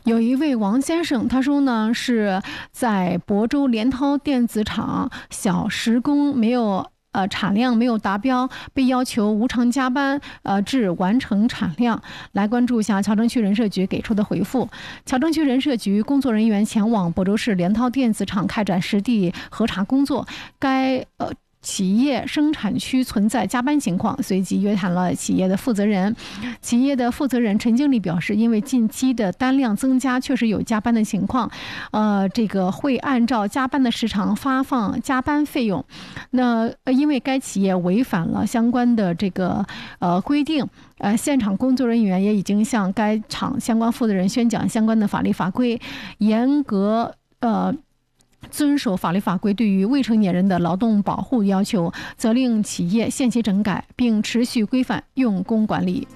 有一位王先生，他说呢是在亳州联涛电子厂小时工没有产量没有达标，被要求无偿加班至完成产量。来关注一下乔城区人社局给出的回复。乔城区人社局工作人员前往亳州市联涛电子厂开展实地核查工作，该企业生产区存在加班情况，随即约谈了企业的负责人。企业的负责人陈经理表示，因为近期的单量增加，确实有加班的情况，这个会按照加班的时长发放加班费用。那因为该企业违反了相关的这个规定，现场工作人员也已经向该厂相关负责人宣讲相关的法律法规，严格遵守法律法规对于未成年人的劳动保护要求，责令企业限期整改，并持续规范用工管理。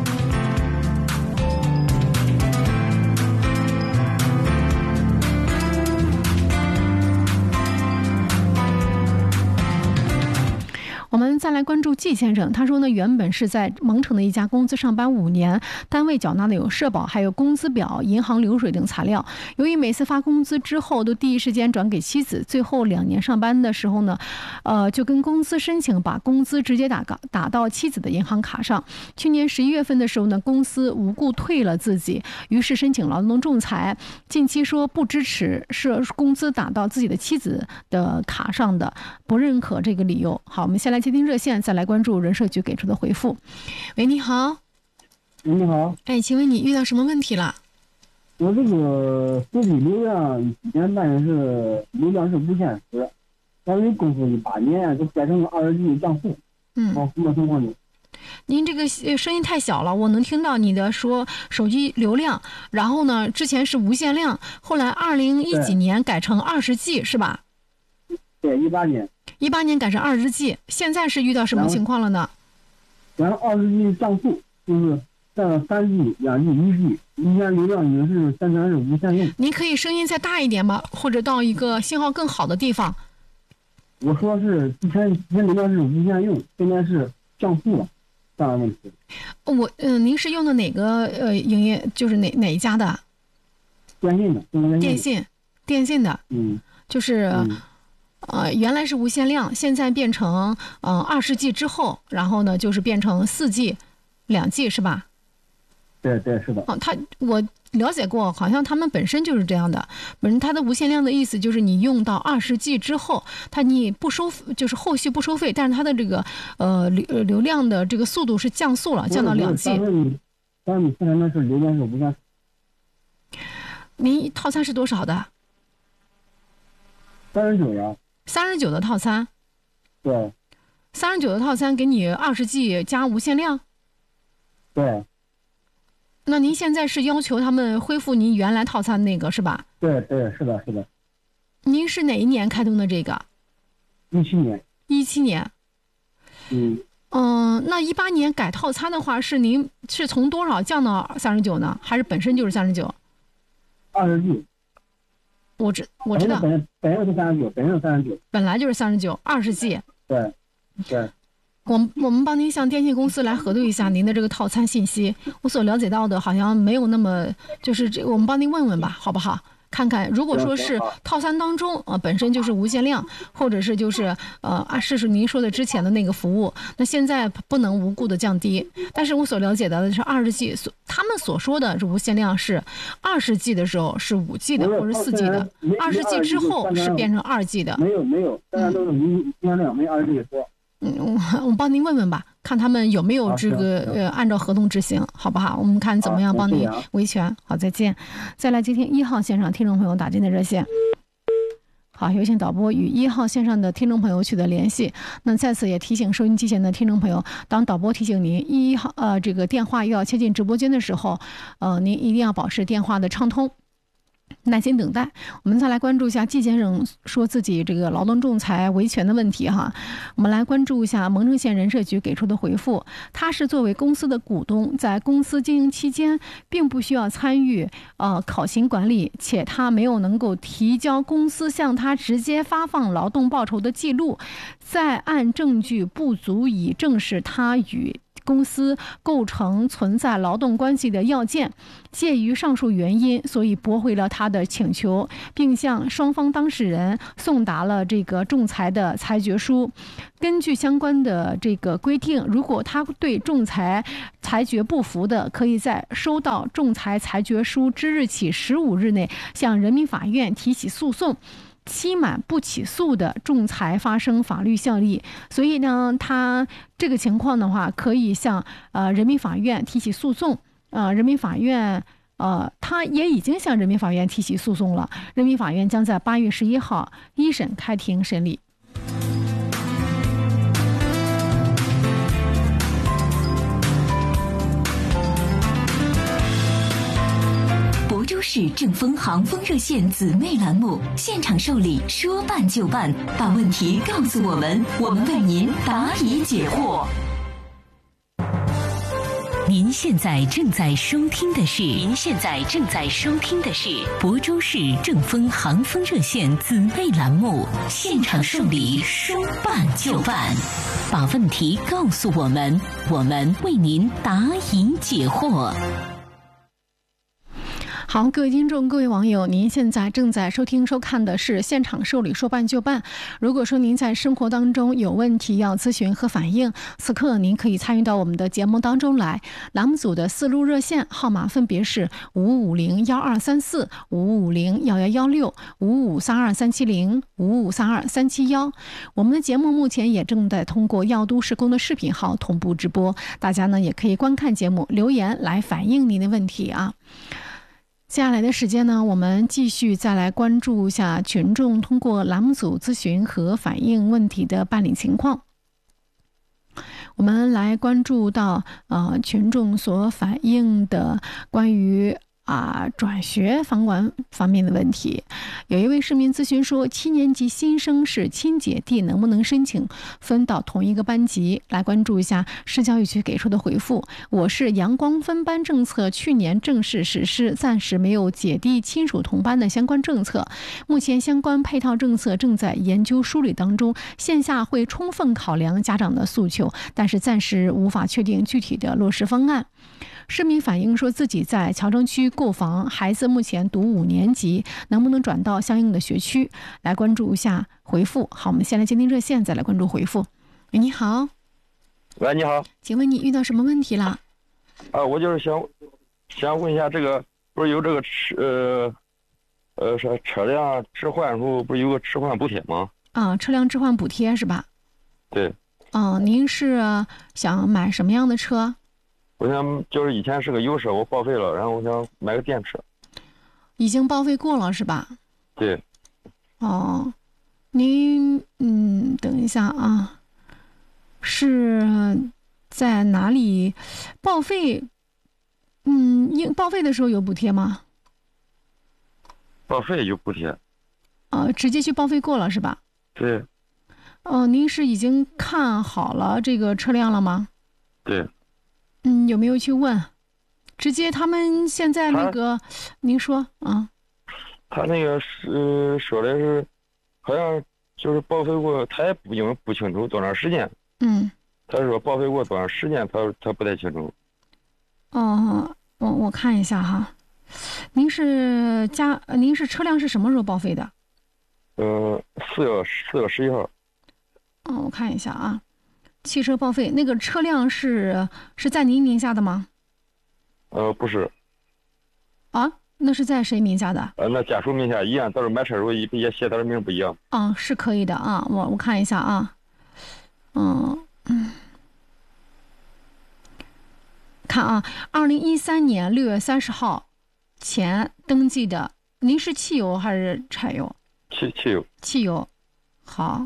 我们再来关注季先生，他说呢，原本是在蒙城的一家公司上班5年，单位缴纳的有社保，还有工资表、银行流水等材料。由于每次发工资之后都第一时间转给妻子，最后2年上班的时候呢，就跟公司申请把工资直接打到妻子的银行卡上。去年11月份的时候呢，公司无故退了自己，于是申请劳动仲裁。近期说不支持是工资打到自己的妻子的卡上的，不认可这个理由。好，我们先来接听热线，再来关注人社局给出的回复。喂，你好。 你好。 哎，请问你遇到什么问题了？ 我这个手机流量以前办的是流量是无限时，但是公司18年就变成了20G 降速。什么情况呢？ 您这个声音太小了，我能听到你的说手机流量，然后呢，之前是无限量，后来2010几年改成20G 是吧？ 对，18 年改成20G，现在是遇到什么情况了呢？ 然后20G 降速，就是占了3G、2G、1G， 以前流量也是全是无限用。 您可以声音再大一点吗？或者到一个信号更好的地方。 我说是之前流量是无限用，现在是降速了，这样的问题。 您是用的哪个营业，就是哪一家的？ 电信的， 电信的。就是。原来是无限量，现在变成20G 之后，然后呢就是变成4G、2G 是吧？ 对，是的。 我了解过，好像他们本身就是这样的。它的无限量的意思就是你用到20G 之后，你不收，就是后续不收费，但是它的这个流量的这个速度是降速了，降到2G。 但是你现在那是流量是无限。 您套餐是多少的 ？39呀。 39的套餐。 对。 39的套餐给你20G 加无限量。 对。 那您现在是要求他们恢复您原来套餐那个是吧？ 对，是的。 您是哪一年开通的这个 ？17年。 17年。那18年改套餐的话，是您是从多少降到39呢？还是本身就是 39？20G。 我知道。 本来是39。 本来就是39，20G。 对。 我们帮您向电信公司来核对一下您的这个套餐信息。我所了解到的好像没有那么，就是我们帮您问问吧，好不好？看看，如果说是套餐当中本身就是无限量，或者是就是是您说的之前的那个服务，那现在不能无故的降低。但是我所了解到的是20G，他们所说的是无限量是20G 的时候是5G 的或者4G 的，20G 之后是变成2G 的。 没有，大家都是无限量，没20G 说。 我帮您问问吧，看他们有没有这个按照合同执行，好不好？我们看怎么样帮您维权。好，再见。再来接听1号线上听众朋友打进的热线。好，有请导播与1号线上的听众朋友取得联系。那在此也提醒收音机前的听众朋友，当导播提醒您1号这个电话又要切进直播间的时候，您一定要保持电话的畅通。耐心等待。我们再来关注一下季先生说自己这个劳动仲裁维权的问题哈。我们来关注一下蒙城县人社局给出的回复。他是作为公司的股东，在公司经营期间并不需要参与考勤管理，且他没有能够提交公司向他直接发放劳动报酬的记录，在案证据不足以证实他与公司构成存在劳动关系的要件。介于上述原因，所以驳回了他的请求，并向双方当事人送达了这个仲裁的裁决书。根据相关的这个规定，如果他对仲裁裁决不服的，可以在收到仲裁裁决书之日起15日内向人民法院提起诉讼。期满不起诉的，仲裁发生法律效力。所以呢，他这个情况的话，可以向人民法院提起诉讼。人民法院他也已经向人民法院提起诉讼了。人民法院将在8月11号一审开庭审理。 亳州市正风航风热线姊妹栏目现场受理，说办就办，把问题告诉我们，我们为您答疑解惑。您现在正在收听的是亳州市正风航风热线姊妹栏目现场受理，说办就办，把问题告诉我们，我们为您答疑解惑。 好，各位听众，各位网友，您现在正在收听收看的是现场受理，说办就办。如果说您在生活当中有问题要咨询和反映，此刻您可以参与到我们的节目当中来。栏目组的4路热线号码分别是5501-1234、5501-1116、5532-370、5532-371。我们的节目目前也正在通过药都施工的视频号同步直播，大家呢也可以观看节目，留言来反映您的问题啊。接下来的时间呢，我们继续再来关注一下群众通过栏目组咨询和反映问题的办理情况。我们来关注到群众所反映的关于转学方面的问题。有一位市民咨询说，7年级新生是亲姐弟，能不能申请分到同一个班级？来关注一下市教育局给出的回复。我市阳光分班政策去年正式实施，暂时没有姐弟亲属同班的相关政策。目前相关配套政策正在研究梳理当中，线下会充分考量家长的诉求，但是暂时无法确定具体的落实方案。市民反映说，自己在桥城区购房，孩子目前读5年级，能不能转到相应的学区？来关注一下回复。好，我们先来接听热线，再来关注回复。喂，你好。 喂，你好， 请问你遇到什么问题了？ 我就是想问一下，这个不是有这个车辆置换时候不是有个置换补贴吗？ 车辆置换补贴是吧？ 对。 您是想买什么样的车？ 我想就是以前是个油车，我报废了，然后我想买个电车。 已经报废过了是吧？ 对。 您等一下啊，是在哪里报废？报废的时候有补贴吗？ 报废有补贴。 直接去报废过了是吧？ 对。 您是已经看好了这个车辆了吗？ 对。 有没有去问？直接他们现在那个，您说啊？ 他那个说的是，好像就是报废过，他也不清楚多长时间。他说报废过多长时间，他不太清楚。 我看一下哈，您是车辆是什么时候报废的 ？4月11号。 我看一下啊。汽车报废，那个车辆是在您名下的吗？ 不是。 那是在谁名下的？ 那家属名下一样，到时候买车时候也写他的名不一样。 是可以的啊，我看一下啊。看啊，2013年6月30号前登记的，您是汽油还是柴油？ 汽油。 汽油。好。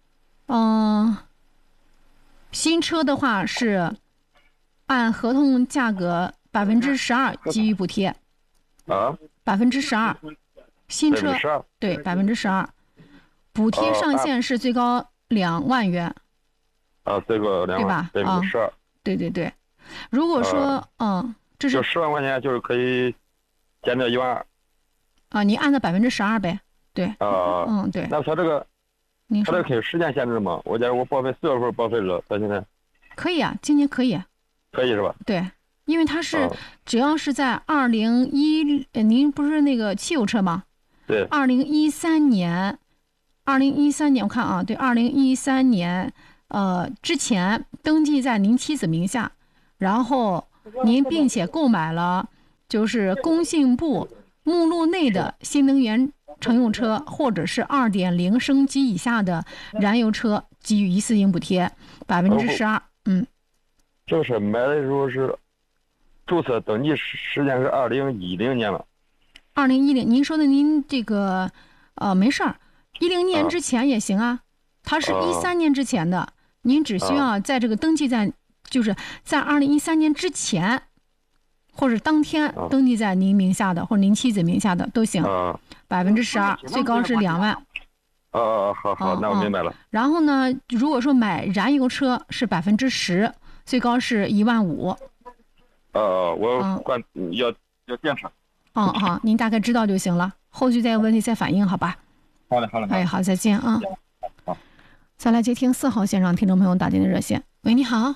新车的话是按合同价格12%给予补贴。12%。新车 12%。 对12%，补贴上限是最高2万元。 最高2万， 对吧 ？12%。 对。如果说这是就10万块钱，就是可以减掉1万2。 你按照12%呗。对。对。 那他这个。他这可以时间限制吗？我假如我报废4月份报废了，他现在可以啊，今年可以。 可以是吧？ 对，因为它是只要是在您不是那个汽油车吗？ 对。 2013年我看啊，对，2013年之前登记在您妻子名下，然后您并且购买了就是工信部目录内的新能源乘用车或者是2.0升级以下的燃油车，给予一次性补贴12%。 这个车买的时候是注册登记时间是2010年了。 2010，您说的您这个没事儿，10年之前也行啊，它是13年之前的，您只需要在这个登记在就是在2013年之前或者当天登记在您名下的或者您妻子名下的都行，12%，最高是2万。 好，那我明白了。 然后呢，如果说买燃油车是10%，最高是1万5。 我要电车。 好，您大概知道就行了，后续再有问题再反映，好吧？ 好嘞。 哎，好，再见啊。 好， 再来接听4号线上听众朋友打进的热线。喂，你好。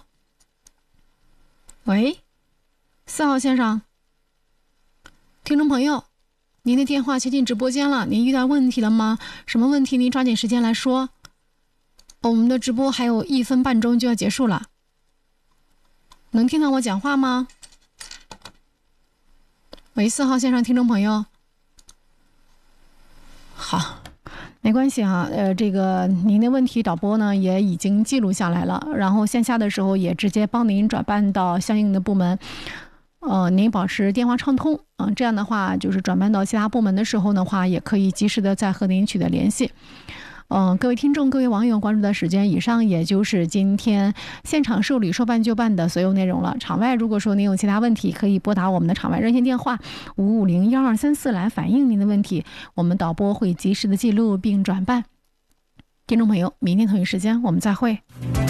喂，4号线上听众朋友，您的电话接进直播间了，您遇到问题了吗？什么问题您抓紧时间来说。我们的直播还有1分半钟就要结束了，能听到我讲话吗？喂，4号线上听众朋友。好，没关系啊，这个您的问题导播呢也已经记录下来了，然后线下的时候也直接帮您转办到相应的部门，您保持电话畅通这样的话就是转办到其他部门的时候的话，也可以及时的再和您取得联系。各位听众、各位网友关注的时间，以上也就是今天现场受理说办就办的所有内容了。场外如果说您有其他问题，可以拨打我们的场外热线电话550-1234来反映您的问题，我们导播会及时的记录并转办。听众朋友，明天同一时间我们再会。